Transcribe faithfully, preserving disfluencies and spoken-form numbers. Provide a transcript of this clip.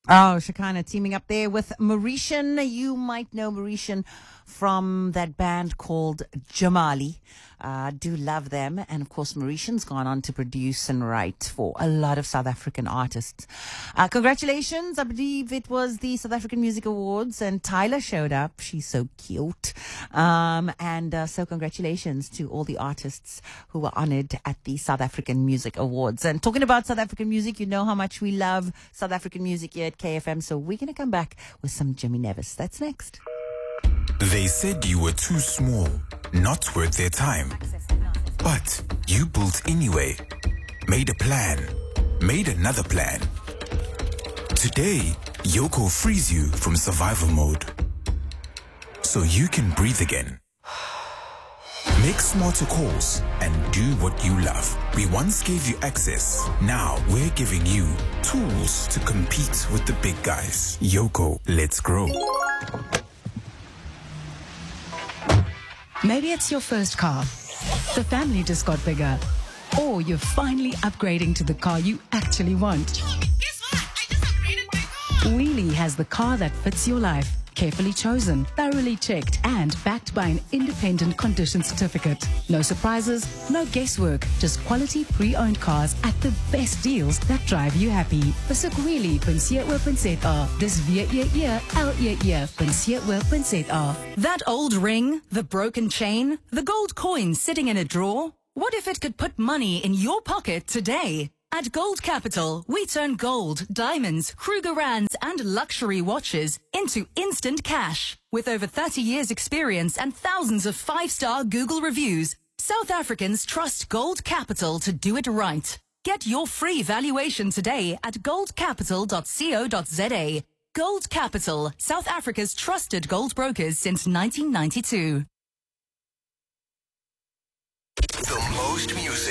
Oh, Shakana teaming up there with Mauritian. You might know Mauritian from that band called Jamali. Uh, do love them. And of course, Mauritian's gone on to produce and write for a lot of South African artists. Uh, congratulations. I believe it was the South African Music Awards and Tyler showed up. She's so cute. Um, and uh, so congratulations to all the artists who were honored at the South African Music Awards. And talking about South African music, you know how much we love South African music here at K F M. So we're going to come back with some Jimmy Nevis. That's next. They said you were too small, not worth their time. But you built anyway. Made a plan. Made another plan. Today, Yoko frees you from survival mode. So you can breathe again. Make smarter calls and do what you love. We once gave you access. Now we're giving you tools to compete with the big guys. Yoko, let's grow. Maybe it's your first car. The family just got bigger. Or you're finally upgrading to the car you actually want. Guess what? I just upgraded my car. Wheelie has the car that fits your life. Carefully chosen, thoroughly checked, and backed by an independent condition certificate. No surprises, no guesswork, just quality pre-owned cars at the best deals that drive you happy. Besoek wheelie dot co dot za. Dis W E E L E E dot co dot za. That old ring, the broken chain, the gold coin sitting in a drawer? What if it could put money in your pocket today? At Gold Capital, we turn gold, diamonds, Krugerrands, and luxury watches into instant cash. With over thirty years experience and thousands of five-star Google reviews, South Africans trust Gold Capital to do it right. Get your free valuation today at gold capital dot co dot za. Gold Capital, South Africa's trusted gold brokers since nineteen ninety-two. The most music.